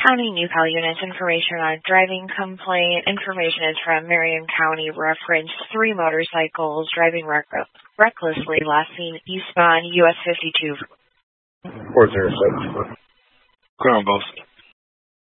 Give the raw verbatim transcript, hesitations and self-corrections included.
County NewPal units, information on driving complaint. Information is from Marion County, reference three motorcycles driving rec- recklessly, last seen eastbound U S fifty-two. four zero six. Clear on both.